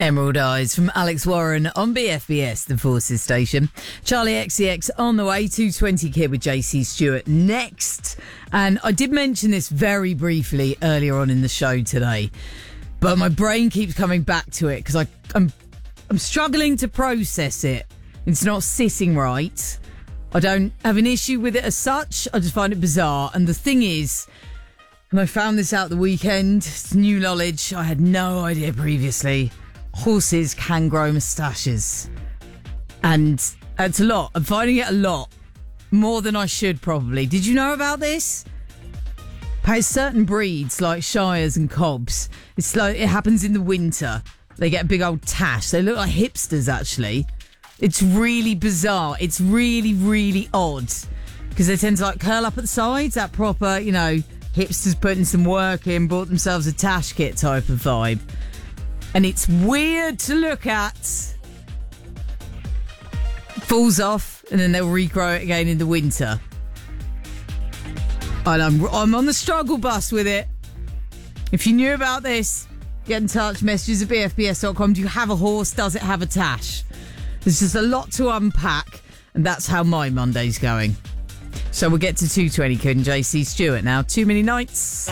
Emerald Eyes from Alex Warren on BFBS, the Forces station. Charlie XCX on the way, 220 Kid with JC Stewart next. And I did mention this very briefly earlier on in the show today, but my brain keeps coming back to it because I'm struggling to process it. It's not sitting right. I don't have an issue with it as such. I just find it bizarre. And the thing is, and I found this out the weekend, it's new knowledge I had no idea previously. Horses can grow moustaches. And it's a lot. I'm finding it a lot. More than I should probably. Did you know about this? By certain breeds like Shires and Cobs, it's like it happens in the winter. They get a big old tash. They look like hipsters actually. It's really bizarre. It's really, really odd. Because they tend to like curl up at the sides. That proper, hipsters putting some work in, bought themselves a tash kit type of vibe. And it's weird to look at. Falls off, and then they'll regrow it again in the winter. And I'm on the struggle bus with it. If you knew about this, get in touch, messages at bfbs.com. Do you have a horse? Does it have a tash? There's just a lot to unpack, and that's how my Monday's going. So we'll get to 220 Kid and JC Stewart now. Too many nights.